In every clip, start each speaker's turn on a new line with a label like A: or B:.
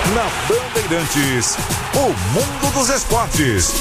A: Na Bandeirantes, o mundo dos esportes.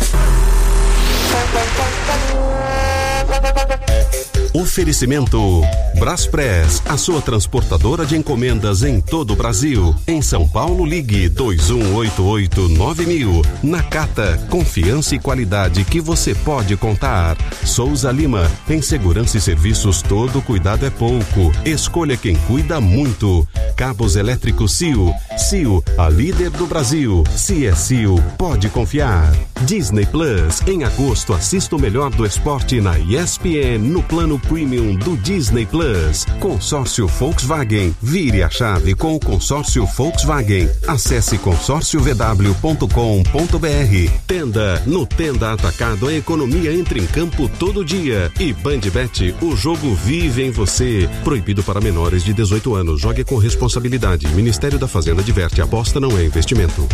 B: Oferecimento Braspress, a sua transportadora de encomendas em todo o Brasil. Em São Paulo, ligue 2188-9000. Nakata, confiança e qualidade que você pode contar. Souza Lima, em segurança e serviços todo cuidado é pouco. Escolha quem cuida muito. Cabos elétricos CIO. CIO, a líder do Brasil. Se é CIO, pode confiar. Disney Plus, em agosto assista o melhor do esporte na ESPN no plano Premium do Disney Plus. Consórcio Volkswagen. Vire a chave com o consórcio Volkswagen. Acesse consórciovw.com.br. Tenda. No Tenda Atacado, a economia entra em campo todo dia. E Bandbet, o jogo vive em você. Proibido para menores de 18 anos. Jogue com responsabilidade. Ministério da Fazenda adverte: aposta não é investimento.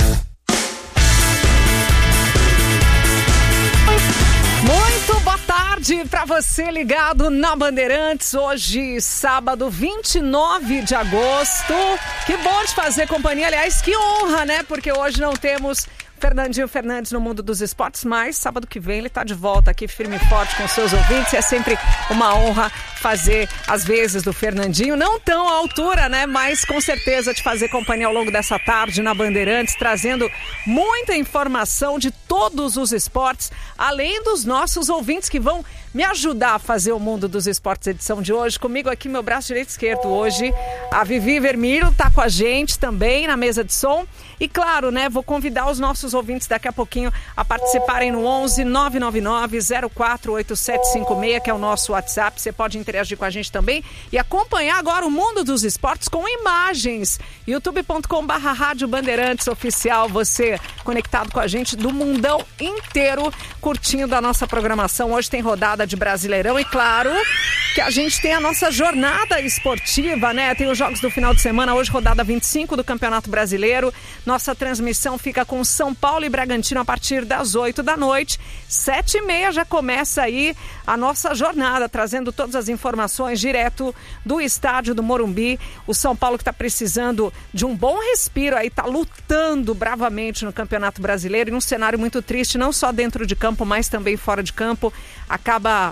C: Para você ligado na Bandeirantes, hoje, sábado 29 de agosto. Que bom de fazer companhia, aliás, que honra, né? Porque hoje não temos Fernandinho Fernandes no mundo dos esportes, mas sábado que vem ele está de volta aqui firme e forte com seus ouvintes. É sempre uma honra fazer as vezes do Fernandinho, não tão à altura, né? Mas com certeza de fazer companhia ao longo dessa tarde na Bandeirantes, trazendo muita informação de todos os esportes, além dos nossos ouvintes que vão me ajudar a fazer o mundo dos esportes edição de hoje. Comigo aqui, meu braço direito e esquerdo hoje, a Vivi Vermilho tá com a gente também na mesa de som. E claro, né, vou convidar os nossos ouvintes daqui a pouquinho a participarem no 11 999 048756, que é o nosso WhatsApp. Você pode interagir com a gente também e acompanhar agora o mundo dos esportes com imagens. youtube.com/Rádio Bandeirantes Oficial. Você conectado com a gente do mundão inteiro, curtindo a nossa programação. Hoje tem rodada de Brasileirão e claro que a gente tem a nossa jornada esportiva, né? Tem os jogos do final de semana, hoje rodada 25 do Campeonato Brasileiro. Nossa transmissão fica com São Paulo e Bragantino a partir das 8 da noite. 7h30 já começa aí a nossa jornada, trazendo todas as informações direto do estádio do Morumbi. O São Paulo que está precisando de um bom respiro aí, está lutando bravamente no Campeonato Brasileiro, em um cenário muito triste, não só dentro de campo, mas também fora de campo. Acaba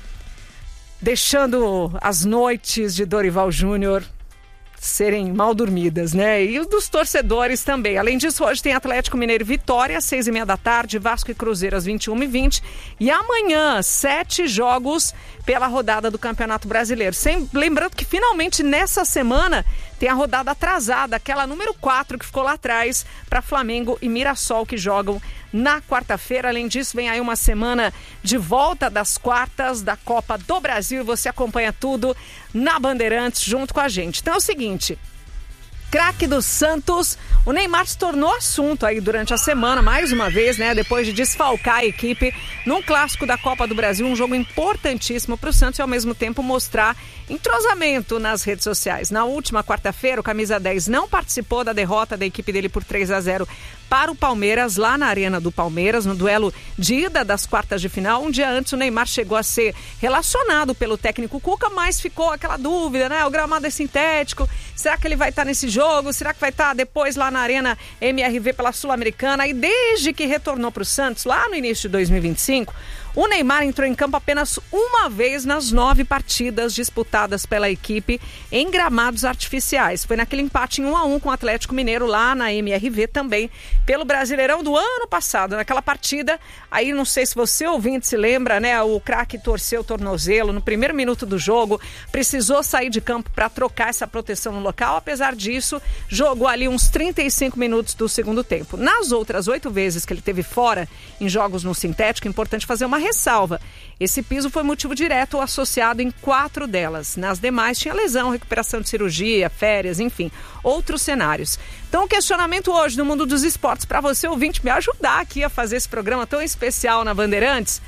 C: deixando as noites de Dorival Júnior serem mal dormidas, né? E os dos torcedores também. Além disso, hoje tem Atlético Mineiro e Vitória, às 6h30 da tarde, Vasco e Cruzeiro às 21h20. E amanhã, 7 jogos pela rodada do Campeonato Brasileiro. Lembrando que finalmente nessa semana tem a rodada atrasada, aquela número 4 que ficou lá atrás, para Flamengo e Mirassol, que jogam na quarta-feira. Além disso, vem aí uma semana de volta das quartas da Copa do Brasil e você acompanha tudo na Bandeirantes junto com a gente. Então é o seguinte, craque do Santos, o Neymar se tornou assunto aí durante a semana, mais uma vez, né? Depois de desfalcar a equipe num clássico da Copa do Brasil, um jogo importantíssimo para o Santos e ao mesmo tempo mostrar entrosamento nas redes sociais. Na última quarta-feira, o camisa 10 não participou da derrota da equipe dele por 3-0 para o Palmeiras, lá na Arena do Palmeiras, no duelo de ida das quartas de final. Um dia antes o Neymar chegou a ser relacionado pelo técnico Cuca, mas ficou aquela dúvida, né? O gramado é sintético, será que ele vai estar nesse jogo? Será que vai estar depois lá na Arena MRV pela Sul-Americana? E desde que retornou para o Santos, lá no início de 2025, o Neymar entrou em campo apenas uma vez nas 9 partidas disputadas pela equipe em gramados artificiais. Foi naquele empate em 1-1 com o Atlético Mineiro lá na MRV também, pelo Brasileirão do ano passado. Naquela partida, aí não sei se você ouvinte se lembra, né? O craque torceu o tornozelo no primeiro minuto do jogo, precisou sair de campo para trocar essa proteção no local. Apesar disso, jogou ali uns 35 minutos do segundo tempo. Nas outras 8 vezes que ele teve fora em jogos no sintético, é importante fazer uma ressalva. Esse piso foi motivo direto ou associado em 4 delas. Nas demais tinha lesão, recuperação de cirurgia, férias, enfim, outros cenários. Então o questionamento hoje no mundo dos esportes, para você ouvinte me ajudar aqui a fazer esse programa tão especial na Bandeirantes,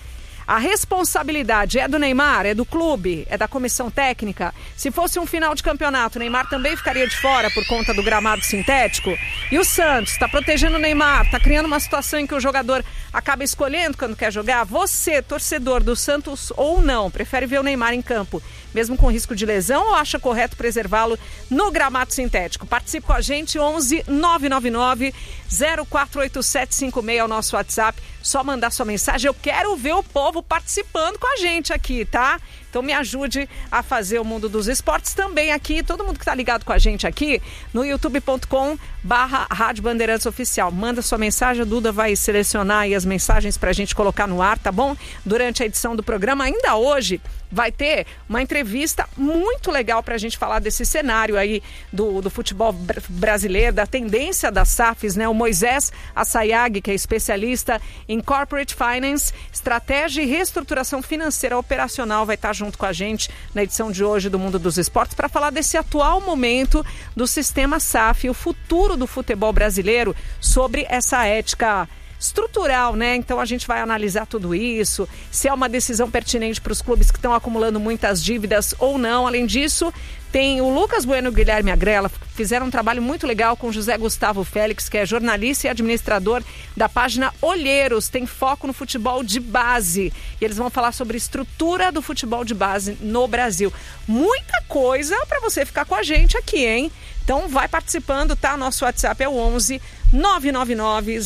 C: A responsabilidade é do Neymar, é do clube, é da comissão técnica? Se fosse um final de campeonato, o Neymar também ficaria de fora por conta do gramado sintético? E o Santos está protegendo o Neymar, está criando uma situação em que o jogador acaba escolhendo quando quer jogar? Você, torcedor do Santos ou não, prefere ver o Neymar em campo, mesmo com risco de lesão, ou acha correto preservá-lo no gramado sintético? Participe com a gente, 11 999 048756 é o nosso WhatsApp. Só mandar sua mensagem. Eu quero ver o povo participando com a gente aqui, tá? Então me ajude a fazer o Mundo dos Esportes também aqui. Todo mundo que tá ligado com a gente aqui no youtube.com/Rádio Bandeirantes Oficial. Manda sua mensagem, a Duda vai selecionar aí as mensagens pra gente colocar no ar, tá bom? Durante a edição do programa, ainda hoje, vai ter uma entrevista muito legal pra gente falar desse cenário aí do futebol brasileiro, da tendência das SAFs, né? O Moisés Assayag, que é especialista em Corporate Finance, estratégia e reestruturação financeira operacional, vai estar junto com a gente na edição de hoje do Mundo dos Esportes para falar desse atual momento do sistema SAF, o futuro do futebol brasileiro, sobre essa ética estrutural, né? Então a gente vai analisar tudo isso, se é uma decisão pertinente para os clubes que estão acumulando muitas dívidas ou não. Além disso, tem o Lucas Bueno e o Guilherme Agrella, fizeram um trabalho muito legal com o José Gustavo Félix, que é jornalista e administrador da página Olheiros, tem foco no futebol de base. E eles vão falar sobre estrutura do futebol de base no Brasil. Muita coisa para você ficar com a gente aqui, hein? Então vai participando, tá? Nosso WhatsApp é o 11 999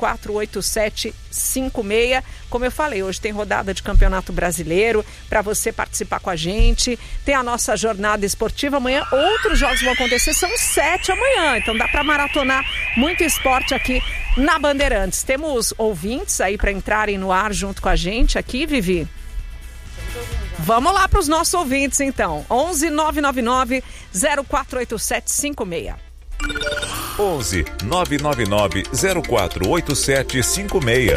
C: 048756. Como eu falei, hoje tem rodada de Campeonato Brasileiro para você participar com a gente. Tem a nossa jornada esportiva amanhã. Outros jogos vão acontecer, são 7 amanhã. Então dá para maratonar muito esporte aqui na Bandeirantes. Temos ouvintes aí para entrarem no ar junto com a gente aqui, Vivi? Vamos lá para os nossos ouvintes, então. 11 999 048756.
A: 11 999 048756.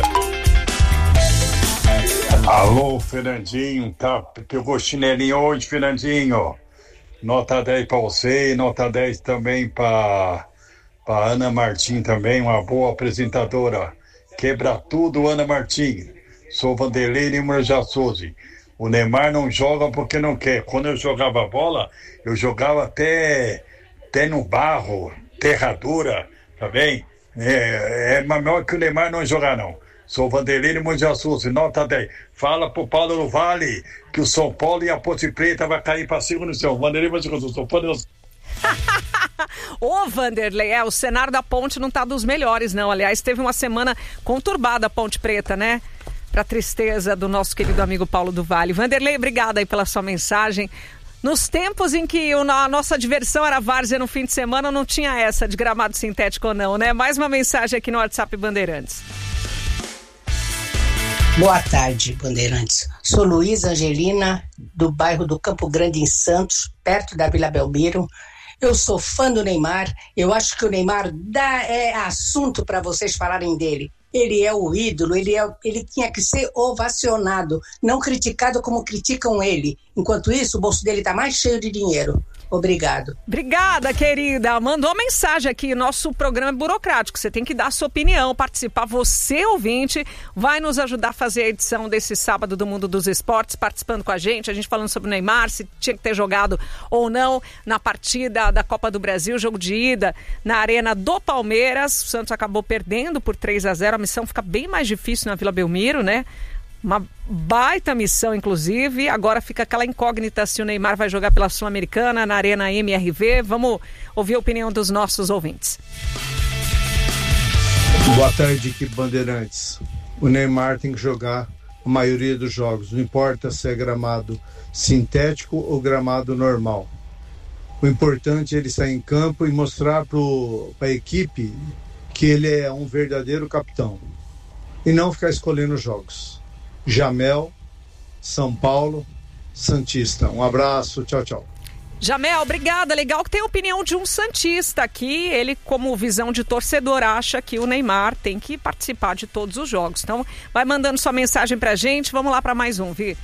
D: Alô, Fernandinho, tá? Pegou chinelinho hoje, Fernandinho. Nota 10 para você, nota 10 também para Ana Martim também, uma boa apresentadora. Quebra tudo, Ana Martim. Sou Vanderlei Lima Jassouzi. O Neymar não joga porque não quer. Quando eu jogava bola, eu jogava até no barro, terradura, tá bem? É melhor que o Neymar não jogar, não. Sou Vanderlei Lima Jassouzi, nota 10. Fala pro Paulo do Vale que o São Paulo e a Ponte Preta vai cair pra cima no céu. Vanderlei Lima Jassouzi, São Paulo.
C: Ô Vanderlei, o cenário da Ponte não tá dos melhores, não. Aliás, teve uma semana conturbada a Ponte Preta, né? Para tristeza do nosso querido amigo Paulo do Vale. Vanderlei, obrigada aí pela sua mensagem. Nos tempos em que a nossa diversão era várzea no fim de semana, não tinha essa de gramado sintético ou não, né? Mais uma mensagem aqui no WhatsApp Bandeirantes.
E: Boa tarde, Bandeirantes. Sou Luísa Angelina, do bairro do Campo Grande, em Santos, perto da Vila Belmiro. Eu sou fã do Neymar. Eu acho que o Neymar é assunto para vocês falarem dele. Ele é o ídolo, ele tinha que ser ovacionado, não criticado como criticam ele. Enquanto isso, o bolso dele está mais cheio de dinheiro. Obrigado.
C: Obrigada, querida. Mandou uma mensagem aqui. Nosso programa é burocrático. Você tem que dar a sua opinião, participar. Você, ouvinte, vai nos ajudar a fazer a edição desse sábado do Mundo dos Esportes, participando com a gente falando sobre o Neymar, se tinha que ter jogado ou não na partida da Copa do Brasil, jogo de ida na Arena do Palmeiras. O Santos acabou perdendo por 3-0. A missão fica bem mais difícil na Vila Belmiro, né? Uma baita missão, inclusive. Agora fica aquela incógnita se o Neymar vai jogar pela Sul-Americana, na Arena MRV. Vamos ouvir a opinião dos nossos ouvintes.
F: Boa tarde, equipe Bandeirantes. O Neymar tem que jogar a maioria dos jogos. Não importa se é gramado sintético ou gramado normal. O importante é ele sair em campo e mostrar para a equipe que ele é um verdadeiro capitão. E não ficar escolhendo jogos. Jamel, São Paulo, Santista. Um abraço, tchau, tchau.
C: Jamel, obrigada. Legal que tem a opinião de um santista aqui. Ele, como visão de torcedor, acha que o Neymar tem que participar de todos os jogos. Então, vai mandando sua mensagem pra gente. Vamos lá para mais um, Vi.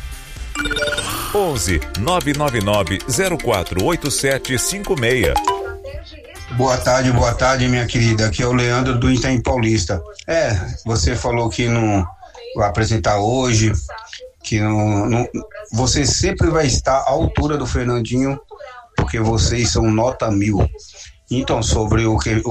A: 11 999 048756.
G: Boa tarde, minha querida. Aqui é o Leandro do Itaim Paulista. Você falou que não vai apresentar hoje, que você sempre vai estar à altura do Fernandinho, porque vocês são nota 1000. Então, sobre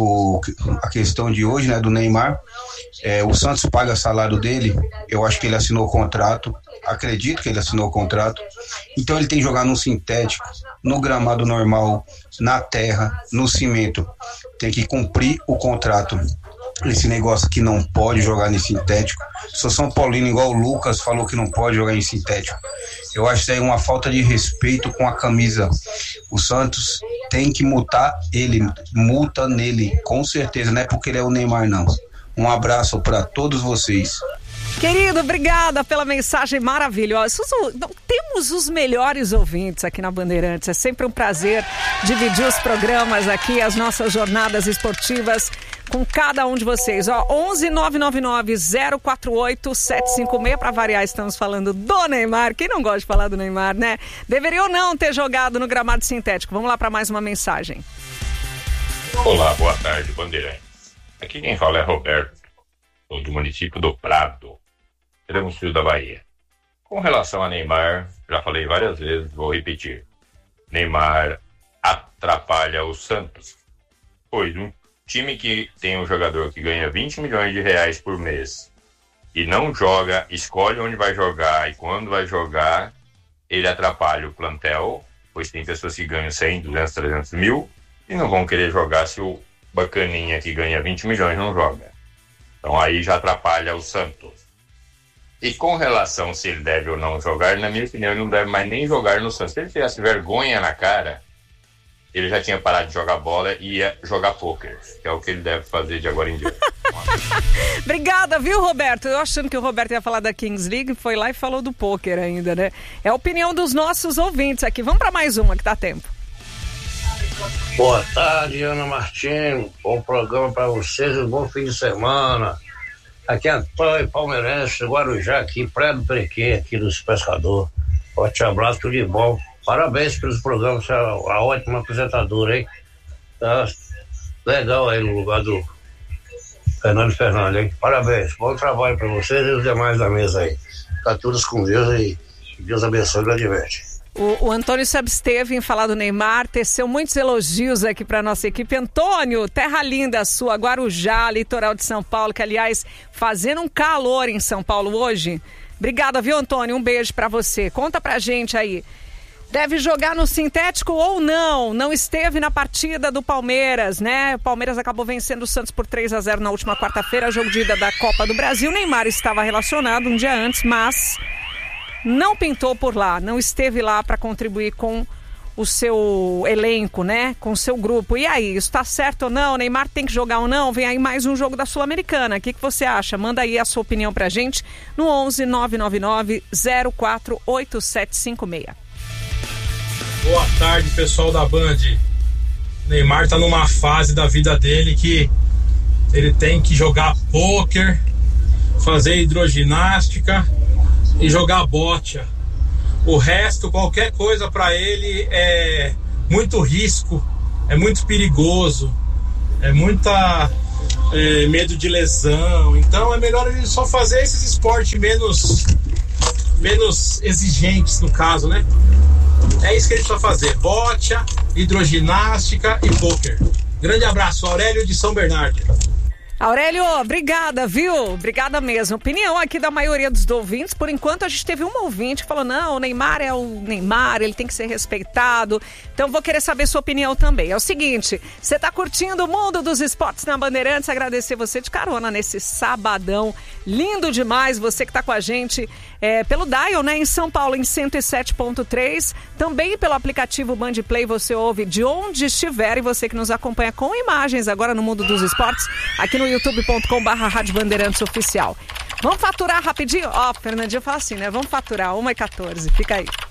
G: a questão de hoje, né, do Neymar, o Santos paga o salário dele, eu acho que ele assinou o contrato, acredito que ele assinou o contrato, então ele tem que jogar no sintético, no gramado normal, na terra, no cimento, tem que cumprir o contrato. Esse negócio que não pode jogar em sintético, sou São Paulino igual o Lucas falou que não pode jogar em sintético, eu acho isso aí uma falta de respeito com a camisa. O Santos tem que multar ele, multa nele, com certeza, não é porque ele é o Neymar não. Um abraço para todos vocês.
C: Querido, obrigada pela mensagem maravilhosa. Temos os melhores ouvintes aqui na Bandeirantes. É sempre um prazer dividir os programas aqui, as nossas jornadas esportivas com cada um de vocês. 11 999 048 756. Para variar, estamos falando do Neymar. Quem não gosta de falar do Neymar, né? Deveria ou não ter jogado no gramado sintético. Vamos lá para mais uma mensagem.
H: Olá, boa tarde, Bandeirantes. Aqui quem fala é Roberto, do município do Prado, no sul da Bahia. Com relação a Neymar, já falei várias vezes, vou repetir. Neymar atrapalha o Santos, pois um time que tem um jogador que ganha 20 milhões de reais por mês e não joga, escolhe onde vai jogar e quando vai jogar, ele atrapalha o plantel, pois tem pessoas que ganham 100, 200, 300 mil e não vão querer jogar se o bacaninha que ganha 20 milhões não joga. Então aí já atrapalha o Santos. E com relação se ele deve ou não jogar, na minha opinião, ele não deve mais nem jogar no Santos. Se ele tivesse vergonha na cara, ele já tinha parado de jogar bola e ia jogar pôquer, que é o que ele deve fazer de agora em diante.
C: Obrigada, viu, Roberto? Eu achando que o Roberto ia falar da Kings League, foi lá e falou do pôquer ainda, né? É a opinião dos nossos ouvintes aqui. Vamos para mais uma, que tá tempo.
I: Boa tarde, Ana Martins. Bom programa para vocês e um bom fim de semana. Aqui é Antônio Palmeirense, Guarujá, aqui, Praia do Perequê, aqui dos pescadores. Forte abraço, tudo de bom. Parabéns pelos programas, você é uma ótima apresentadora, hein? Tá legal aí no lugar do Fernando Fernandes, hein? Parabéns, bom trabalho para vocês e os demais da mesa aí. Fica todos com Deus e Deus abençoe grandemente.
C: O Antônio se absteve em falar do Neymar, teceu muitos elogios aqui para nossa equipe. Antônio, terra linda sua, Guarujá, litoral de São Paulo, que aliás, fazendo um calor em São Paulo hoje. Obrigada, viu, Antônio? Um beijo para você. Conta pra gente aí. Deve jogar no sintético ou não? Não esteve na partida do Palmeiras, né? O Palmeiras acabou vencendo o Santos por 3-0 na última quarta-feira, jogo de ida da Copa do Brasil. O Neymar estava relacionado um dia antes, mas não pintou por lá, não esteve lá para contribuir com o seu elenco, né? Com o seu grupo. E aí, isso tá certo ou não? O Neymar tem que jogar ou não? Vem aí mais um jogo da Sul-Americana. O que você acha? Manda aí a sua opinião pra gente no 11 999 048756.
J: Boa tarde, pessoal da Band. O Neymar tá numa fase da vida dele que ele tem que jogar pôquer, fazer hidroginástica e jogar bocha. O resto, qualquer coisa para ele é muito risco, é muito perigoso, é muita medo de lesão. Então é melhor ele só fazer esses esportes menos exigentes, no caso, né? É isso que ele precisa fazer: bocha, hidroginástica e pôquer. Grande abraço, Aurélio de São Bernardo.
C: Aurélio, obrigada, viu? Obrigada mesmo. Opinião aqui da maioria dos ouvintes. Por enquanto, a gente teve um ouvinte que falou: não, o Neymar é o Neymar, ele tem que ser respeitado. Então, vou querer saber sua opinião também. É o seguinte, você tá curtindo o mundo dos esportes na Bandeirantes? Agradecer você de carona nesse sabadão. Lindo demais você que tá com a gente pelo Dial, né? Em São Paulo, em 107.3. Também pelo aplicativo Band Play, você ouve de onde estiver. E você que nos acompanha com imagens agora no mundo dos esportes, aqui no youtube.com/Rádio Bandeirantes Oficial. Vamos faturar rapidinho? Ó, Fernandinho fala assim, né? Vamos faturar 1h14, fica aí.